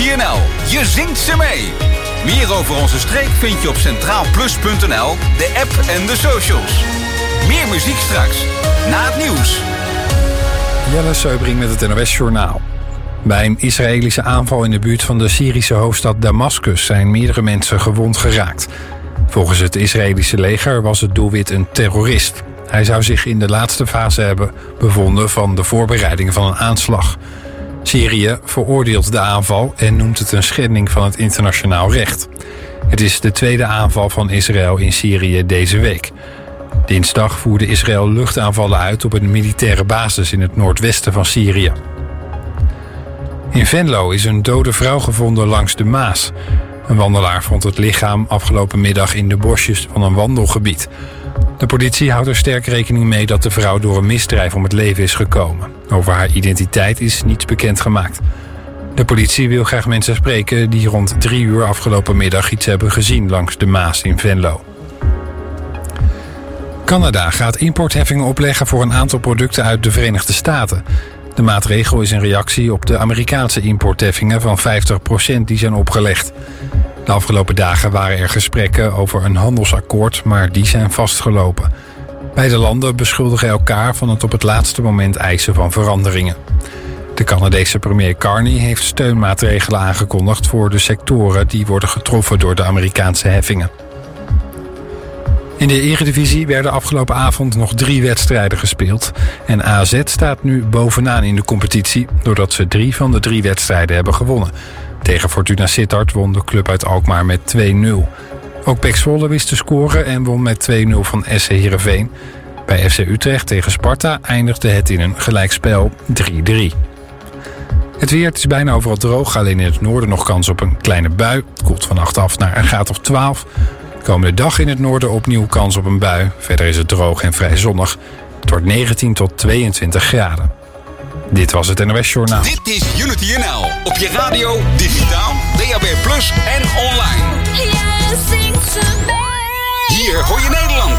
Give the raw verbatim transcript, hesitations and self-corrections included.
Unity N L. Je zingt ze mee. Meer over onze streek vind je op centraal plus punt n l, de app en de socials. Meer muziek straks, na het nieuws. Jelle Seubring met het N O S Journaal. Bij een Israëlische aanval in de buurt van de Syrische hoofdstad Damascus zijn meerdere mensen gewond geraakt. Volgens het Israëlische leger was het doelwit een terrorist. Hij zou zich in de laatste fase hebben bevonden van de voorbereidingen van een aanslag. Syrië veroordeelt de aanval en noemt het een schending van het internationaal recht. Het is de tweede aanval van Israël in Syrië deze week. Dinsdag voerde Israël luchtaanvallen uit op een militaire basis in het noordwesten van Syrië. In Venlo is een dode vrouw gevonden langs de Maas. Een wandelaar vond het lichaam afgelopen middag in de bosjes van een wandelgebied. De politie houdt er sterk rekening mee dat de vrouw door een misdrijf om het leven is gekomen. Over haar identiteit is niets bekendgemaakt. De politie wil graag mensen spreken die rond drie uur afgelopen middag iets hebben gezien langs de Maas in Venlo. Canada gaat importheffingen opleggen voor een aantal producten uit de Verenigde Staten. De maatregel is een reactie op de Amerikaanse importheffingen van vijftig procent die zijn opgelegd. De afgelopen dagen waren er gesprekken over een handelsakkoord, maar die zijn vastgelopen. Beide landen beschuldigen elkaar van het op het laatste moment eisen van veranderingen. De Canadese premier Carney heeft steunmaatregelen aangekondigd voor de sectoren die worden getroffen door de Amerikaanse heffingen. In de Eredivisie werden afgelopen avond nog drie wedstrijden gespeeld. En A Z staat nu bovenaan in de competitie, doordat ze drie van de drie wedstrijden hebben gewonnen. Tegen Fortuna Sittard won de club uit Alkmaar met twee nul. Ook P E C Zwolle wist te scoren en won met twee nul van S C Heerenveen. Bij F C Utrecht tegen Sparta eindigde het in een gelijkspel drie drie. Het weer, het is bijna overal droog, alleen in het noorden nog kans op een kleine bui. Het koelt van acht af naar een graad of twaalf. Komende dag in het noorden opnieuw kans op een bui. Verder is het droog en vrij zonnig. Het wordt negentien tot tweeëntwintig graden. Dit was het N O S Journaal. Dit is Unity N L. Op je radio, digitaal, D A B plus en online. Hier hoor je Nederland.